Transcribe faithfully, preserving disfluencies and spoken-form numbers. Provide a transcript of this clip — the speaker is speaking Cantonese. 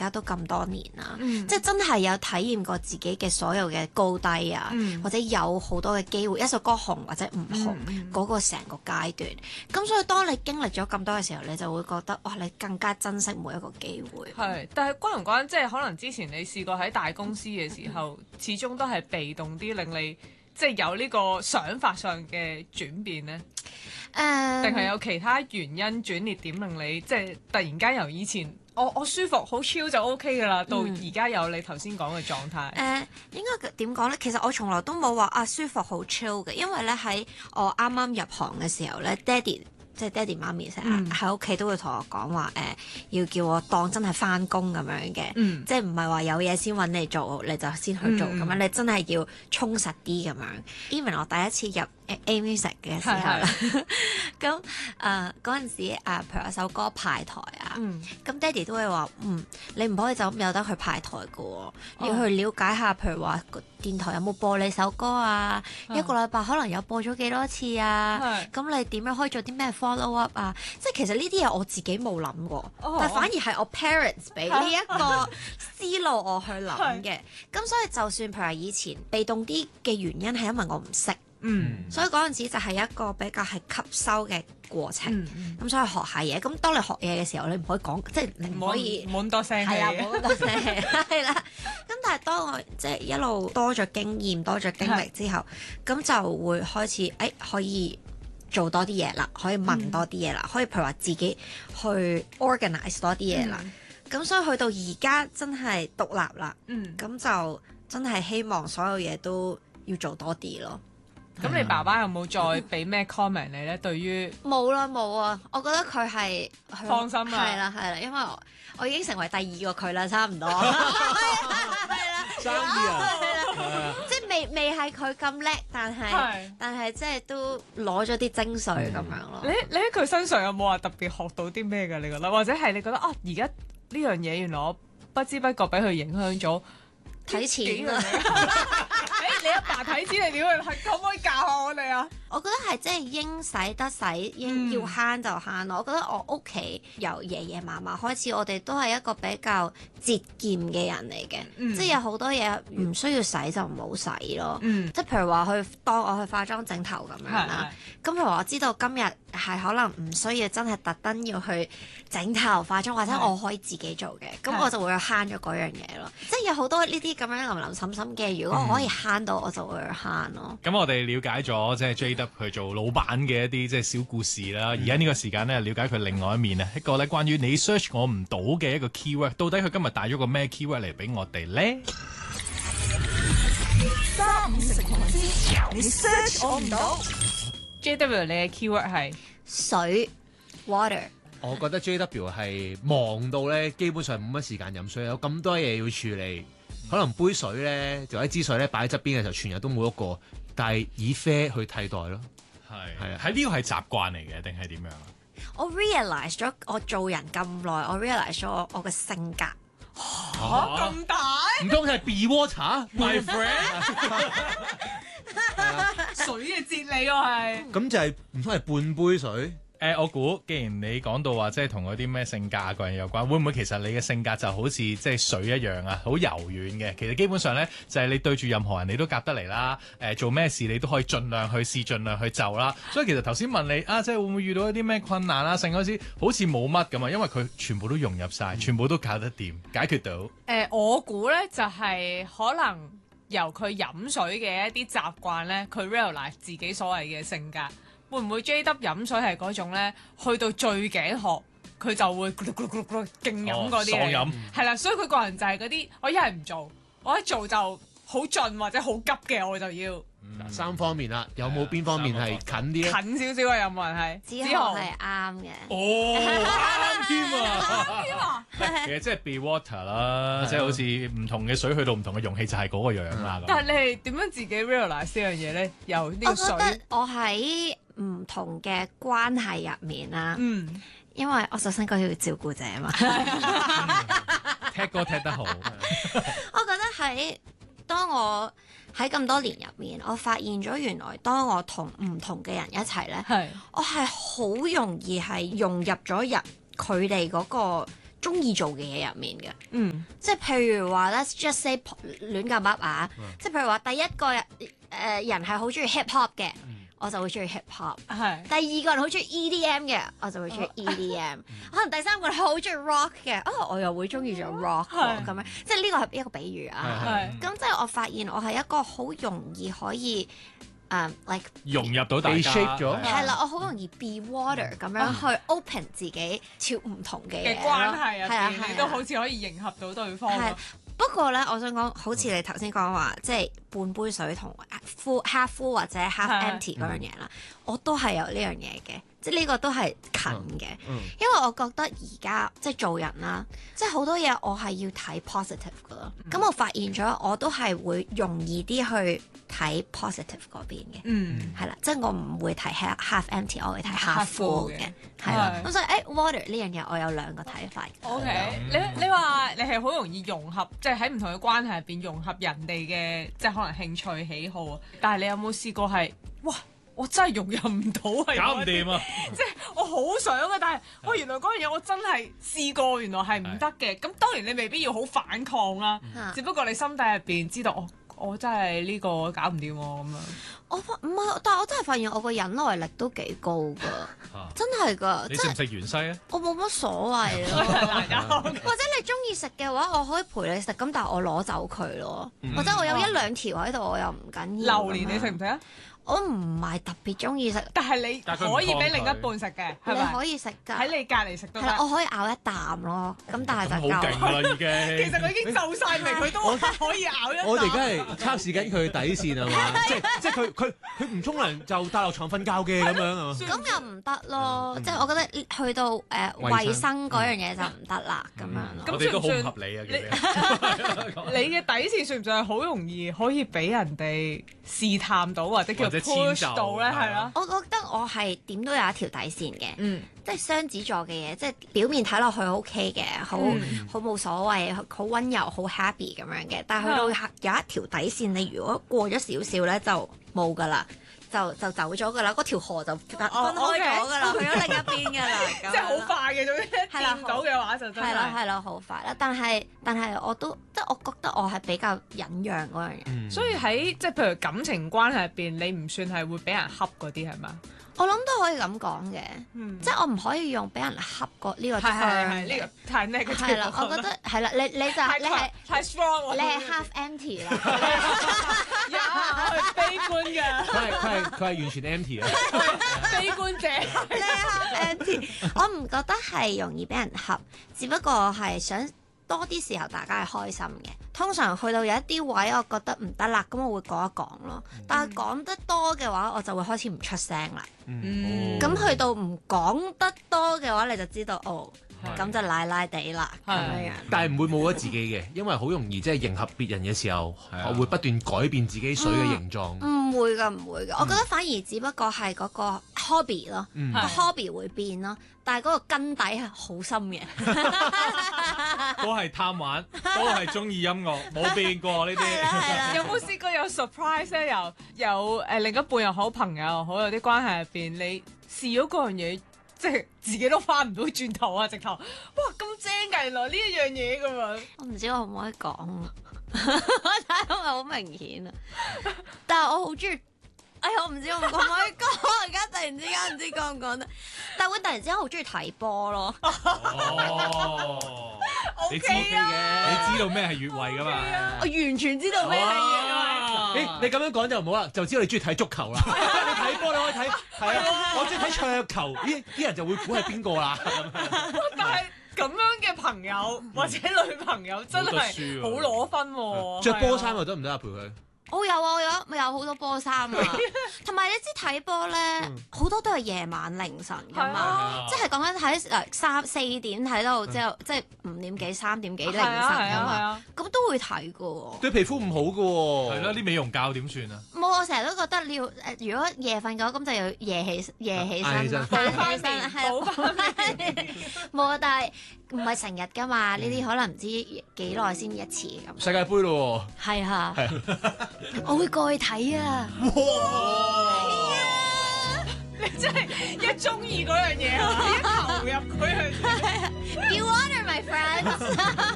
家都咁多年啦， 嗯、 即係真係有體驗過自己嘅所有嘅高低啊， 嗯、 或者有好多嘅機會，一首歌紅或者唔紅嗰、嗯嗯、個成個階段。咁所以當你經歷咗咁多嘅時候，你就會覺得哇，你更加珍惜每一個機會。 係，但係關唔關即係可能之前你試過喺大公司嘅時候，嗯、始終都係被動啲，令你即係有呢個想法上嘅轉變呢？誒，定係有其他原因轉捩點令你即係突然間由以前我我舒服好 chill 就 OK 㗎啦，到而家有你頭先講嘅狀態。誒、 嗯呃，應該點講呢？其實我從來都冇話啊舒服好 chill 嘅，因為咧喺我啱啱入行嘅時候咧，爹哋。即係爹哋媽咪成日喺屋企都會同我講話誒，要叫我當真係返工咁樣嘅， 嗯、即係唔係話有嘢先揾你做，你就先去做咁、嗯、樣，你真係要充實啲咁樣。Even 我第一次入 A Music 嘅時候啦，咁誒嗰陣時誒，譬如有首歌派台啊，咁爹哋都會話嗯，你唔可以就咁有得去派台㗎喎，你要去了解下，譬如話電台有冇播你首歌啊，嗯、一個禮拜可能有播咗幾多次啊，咁是你點樣可以做啲咩 follow up 啊？即係其實呢啲嘢我自己冇諗過，哦、但係反而係我 parents 俾呢一個思路我去諗嘅。咁是所以就算譬如話以前被動啲嘅原因係因為我唔識。嗯，所以嗰陣時就係一個比較係吸收嘅過程，咁、嗯嗯、所以學下嘢。咁當你學嘢嘅時候，你唔可以講，即係你唔可以冇咁多聲氣， 係啦，冇咁多聲氣，係啦。咁但係當我即係一路多咗經驗、多咗經歷之後，咁是就會開始誒、哎、可以做多啲嘢啦，可以問多啲嘢啦，嗯、可以譬如話自己去 organize 多啲嘢啦。咁、嗯、所以去到而家真係獨立啦，咁、嗯、就真係希望所有嘢都要做多啲咯。 咁你爸爸有冇再俾咩 comment 你咧？對於冇啦冇啊，我覺得佢係放心啦， 係啦係啦，因為我我已經成為第二個佢啦，差唔多係啦， 生意啊， 係啦，即係未未係佢咁叻，但係但係即係都攞咗啲精髓咁樣咯。 你你喺佢身上有冇話特別學到啲咩㗎？你覺得或者係你覺得啊，而家呢樣嘢原來我不知不覺俾佢影響咗睇錢啊！ 你阿爸睇錢係點啊？係可唔可以教下我哋啊？ 我覺得係即係應使得使，應要慳就慳咯。嗯、我覺得我屋企由爺爺嫲嫲開始，我哋都係一個比較節儉嘅人嚟嘅，嗯、即係有好多嘢唔需要使就唔好使咯。嗯、即係譬如話去當我去化妝整頭咁樣啦，咁譬如話我知道今日係可能唔需要真係特登要去整頭化妝，或者我可以自己做嘅，咁我就會慳咗嗰樣嘢咯。即係有好多呢啲咁樣林林沈沈嘅，如果我可以慳到，我就會慳咯。 咁、嗯、我哋了解咗即係 J W 佢做老闆嘅一啲即係小故事啦。而家呢個時間咧，了解佢另外一面啊，一個咧關於你 search 我唔到嘅一個 keyword， 到底佢今日帶咗個咩 keyword 嚟俾我哋咧？ 三五成群之，你 search 我唔到。 J W 你嘅 keyword 係水 water。 我覺得 J W 係忙到咧，基本上冇乜時間飲水，有咁多嘢要處理。可能杯水咧，就一支水咧擺喺側邊嘅時候，全日都冇喐過，但係以啡去替代咯。 係係啊，喺呢個係習慣嚟嘅，定係點樣啊？ 我 realise 咗我做人咁耐，我 realise 咗我我嘅性格。 嚇咁大？ 唔通係 be water，my friend？ 水嘅哲理喎係。 咁就係唔通係半杯水？ 誒、呃，我估既然你講到話即係同嗰啲咩性格個人有關，會唔會其實你嘅性格就好似即係水一樣啊，好柔軟嘅？其實基本上咧，就係、是、你對住任何人你都夾得嚟啦。誒、呃，做咩事你都可以盡量去試，盡量去就啦。所以其實頭先問你啊，即係會唔會遇到一啲咩困難啊？成嗰時好似冇乜咁啊，因為佢全部都融入晒，全部都搞得掂，解決到。誒、 呃，我估咧就係、是、可能由佢飲水嘅一啲習慣咧，佢 realize 自己所謂嘅性格。會唔會 J W 飲水係嗰種咧？去到最頸渴，佢就會咕嚕咕嚕咕嚕咕嚕勁飲嗰啲嚟。 爽飲係啦，所以佢個人就係嗰啲，我一係唔做，我一做就好盡或者好急嘅，我就要。 嗱、嗯，三方面啦，有冇邊方面係近啲咧？ 近少少啊，有冇人係？ 子豪係啱嘅。 哦，啱添啊！ 啱添啊！ 其實即係 be water 啦，即係好似唔同嘅水去到唔同嘅容器就係嗰個樣啦。 嗯、但係你係點樣自己 realize 呢樣嘢咧？由呢個水， 我覺得我喺唔同嘅關係入面啦，嗯，因為我首先講要照顧者啊嘛， 踢歌踢得好。 我覺得喺當我喺咁多年入面，我發現咗原來當我同唔同嘅人一齊咧，係我係好容易係融入咗入佢哋嗰個中意做嘅嘢入面嘅。 嗯， 即係譬如話 let's just say 亂咁噏啊，即係譬如話第一個人誒、呃、人係好中意 hip hop 嘅。我就會中意 hip hop， 係。 第二個人好中意 E D M 嘅，我就會中意 E D M。可能第三個人好中意 rock 嘅，啊我又會中意咗 rock 喎咁樣。即係呢個係一個比喻啊。 係。 咁即係我發現我係一個好容易可以誒 like 融入到大家。 shape 咗。 係啦，我好容易 be water 咁樣去 open 自己超唔同嘅嘢嘅關係入係啊邊，你都好似可以迎合到對方咯。 不過咧，我想講，好似你頭先講話，即係半杯水同 full half full 或者 half empty 嗰樣嘢啦，我都係有呢樣嘢嘅，即係呢個都係近嘅， 嗯嗯、 因為我覺得而家即係做人啦，即係好多嘢我係要睇 positive 噶咯，咁、嗯、我發現咗我都係會容易啲去睇 positive 嗰邊嘅， 嗯， 係啦，即係我唔會睇 half empty，我會睇 half full 嘅，係啦，咁所以誒 water 呢樣嘢我有兩個睇法。 OK，你你話你係好容易融合，即係喺唔同嘅關係入邊融合人哋嘅，即係可能興趣喜好啊。但係你有冇試過係，哇！我真係融入唔到啊， 搞唔掂啊！ 即係我好想啊，但係我原來嗰樣嘢我真係試過，原來係唔得嘅。咁當然你未必要好反抗啦，只不過你心底入邊知道，我我真係呢個搞唔掂喎咁樣。 我唔係，但係我真係發現我個忍耐力都幾高㗎，真係㗎。 你食唔食芫茜啊？ 我冇乜所謂咯，或者你中意食嘅話，我可以陪你食，咁但係我攞走佢咯，或者我有一兩條喺度，我又唔緊要。 榴蓮你食唔食啊？ 我唔係特別中意食， 但係你可以俾另一半食嘅，係咪？ 你可以食㗎， 喺你隔離食都得。 係啦，我可以咬一啖咯，咁但係就夠。 好勁啦已經。 其實佢已經就晒命，佢都可以咬一啖。 我哋而家係測試緊佢嘅底線係嘛？即係即係佢佢佢唔沖涼就帶落床瞓覺嘅咁樣係嘛？ 咁又唔得咯，即係我覺得去到誒衞生嗰樣嘢就唔得啦咁樣咯。 我哋都好唔合理啊！ 你嘅底線算唔算係好容易可以俾人哋試探到或者叫 push 到咧？係咯。 我覺得我係點都有一條底線嘅， 嗯， 即係雙子座嘅嘢，即係表面睇落去 OK 嘅，好好冇所謂，好溫柔，好 happy 咁樣嘅。但係去到有一條底線，你如果過咗少少咧，就冇噶啦。就就走咗㗎啦，嗰條河就分開咗㗎啦，去咗另一邊㗎啦，即係好快嘅，總之見到嘅話就真係係啦係啦，好快啦。但係但係我都即係我覺得我係比較忍讓嗰樣嘢， 所以喺即係譬如感情關係入邊，你唔算係會俾人恰嗰啲係嘛？ 我諗都可以咁講嘅，即係我唔可以用俾人恰過呢個 term。 係係呢個太咩嘅？ 係啦，我覺得係啦，你你就你係太 strong， 你係 half empty 啦， 呀，我係悲觀嘅。 佢係佢係佢係完全 empty 啊！ 悲觀者， 你係 half empty。我唔覺得係容易俾人恰，只不過係想多啲時候大家係開心嘅。通常去到有一啲位，我覺得唔得啦，咁我會講一講咯。但係講得多嘅話，我就會開始唔出聲啦。 嗯， 咁去到唔講得多嘅話，你就知道哦，咁就奶奶地啦咁樣樣。 但係唔會冇咗自己嘅，因為好容易即係迎合別人嘅時候，我會不斷改變自己水嘅形狀。 唔會㗎，唔會㗎。我覺得反而只不過係嗰個 hobby 咯，個 hobby 會變咯，但係嗰個根底係好深嘅。 都係貪玩，都係中意音樂，冇變過呢啲。 有冇試過有 surprise 咧？有有誒另一半又好，朋友又好，有啲關係入邊，你試咗嗰樣嘢，即係自己都翻唔到轉頭啊！直頭，哇咁正㗎！原來呢一樣嘢㗎嘛。 我唔知我可唔可以講啊，但係因為好明顯啊。但係我好中意。哎呀，我唔知我可唔可以講，而家突然之間唔知講唔講得，但係會突然之間好中意睇波咯。 哦，你知嘅，你知道咩係越位噶嘛？ 我完全知道咩係越位。 誒，你咁樣講就唔好啦，就知道你中意睇足球啦。你睇波你可以睇，係啊，我中意睇桌球，啲啲人就會估係邊個啦。 但係咁樣嘅朋友或者女朋友真係好攞分喎。 著波衫又得唔得啊？陪佢。 我有啊，我有咪有好多波衫啊，同埋你知睇波咧，好多都係夜晚凌晨噶嘛，即係講緊喺誒三四點睇到之後，即係五點幾三點幾凌晨噶嘛，咁都會睇噶喎。對皮膚唔好噶喎。係咯，啲美容覺點算啊？ 冇，我成日都覺得你要誒，如果夜瞓嘅話，咁就要夜起夜起身啦， 補翻面，補翻面。 冇啊，但係唔係成日噶嘛，呢啲可能唔知幾耐先一次咁。 世界盃咯喎。 係啊。我會過去睇啊！ 哇！你真即係一中意嗰樣嘢啊，一投入嗰樣嘢。 You water my friends